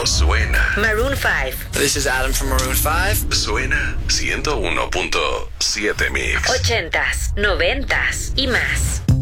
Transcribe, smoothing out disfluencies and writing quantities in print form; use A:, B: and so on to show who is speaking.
A: suena.
B: Maroon 5.
C: This is Adam from Maroon 5.
A: Suena 101.7 Mix.
B: 80s, 90s y más.